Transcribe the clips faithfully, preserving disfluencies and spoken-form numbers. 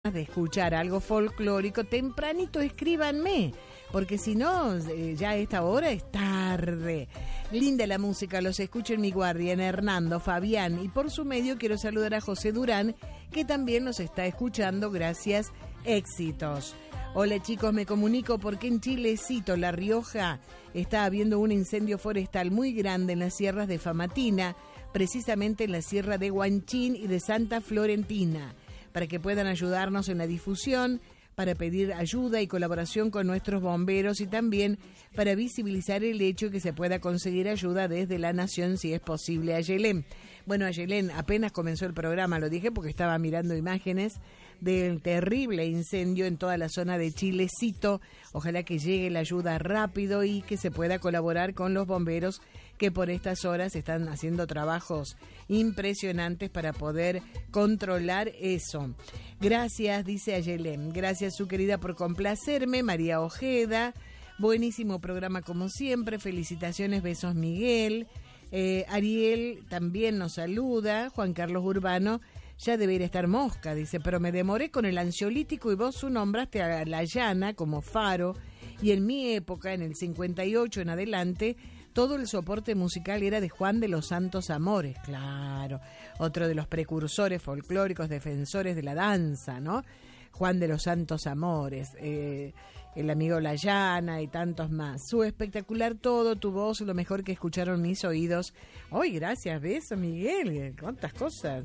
de escuchar algo folclórico, tempranito escríbanme, porque si no, eh, ya a esta hora es tarde. Linda la música, los escucho en mi guardia, en Hernando, Fabián, y por su medio quiero saludar a José Durán, que también nos está escuchando, gracias, éxitos. Hola chicos, me comunico porque en Chilecito, La Rioja, está habiendo un incendio forestal muy grande en las sierras de Famatina, precisamente en la sierra de Huanchín y de Santa Florentina, para que puedan ayudarnos en la difusión, para pedir ayuda y colaboración con nuestros bomberos y también para visibilizar el hecho que se pueda conseguir ayuda desde la nación si es posible. Ayelén. Bueno, Ayelén, apenas comenzó el programa, lo dije porque estaba mirando imágenes del terrible incendio en toda la zona de Chilecito. Ojalá que llegue la ayuda rápido y que se pueda colaborar con los bomberos que por estas horas están haciendo trabajos impresionantes para poder controlar eso. Gracias, dice Ayelén. Gracias, su querida, por complacerme. María Ojeda, buenísimo programa como siempre. Felicitaciones, besos, Miguel. Eh, Ariel también nos saluda. Juan Carlos Urbano, ya debería estar mosca, dice, pero me demoré con el ansiolítico y vos su nombraste a La Llana como faro, y en mi época, en el cincuenta y ocho en adelante, todo el soporte musical era de Juan de los Santos Amores, claro, otro de los precursores folclóricos, defensores de la danza, ¿no? Juan de los Santos Amores, eh, el amigo La Llana y tantos más. Su espectacular todo, tu voz, lo mejor que escucharon mis oídos. ¡Ay, gracias! Beso, Miguel. ¿Cuántas cosas?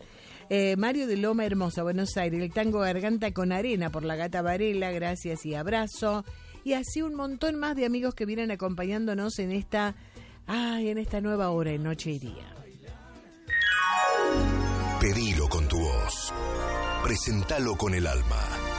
Eh, Mario de Loma Hermosa, Buenos Aires. El tango Garganta con Arena por la Gata Varela. Gracias y abrazo. Y así un montón más de amigos que vienen acompañándonos en esta, ay, en esta nueva hora en Noche y Día. Pedilo con tu voz. Presentalo con el alma.